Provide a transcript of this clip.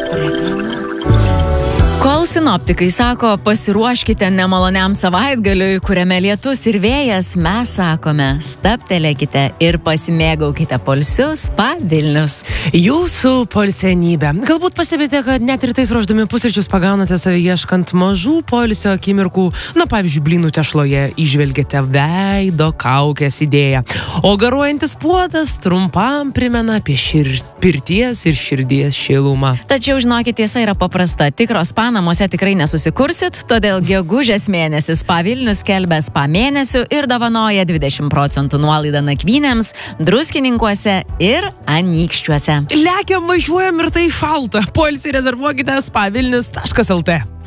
Kol sinoptikai sako, pasiruoškite nemaloniam savaitgaliui, kuriame lietus ir vėjas, mes sakome, stabtelėkite ir pasimėgaukite poilsiu Spa Vilnius. Jūsų poilsienybė. Galbūt pastebite, kad net ir tais ruošdami pusryčius pagaunate save ieškant mažų poilsio akimirkų. Na, pavyzdžiui, blynų tešloje įžvelgiate veido kaukės idėją. O garuojantis puodas trumpam primena apie pirties ir širdies šilumą. Tačiau, žinokit, tiesa yra paprasta. Tikros spa namuose tikrai nesusikursit, todėl gegužės mėnesis Spa Vilnius skelbia spa mėnesių ir dovanoja 20% nuolaidą nakvynėms Druskininkuose ir Anykščiuose. Lekiam, važiuojam ir tai šalta. Poilsį rezervuokite spavilnius.lt.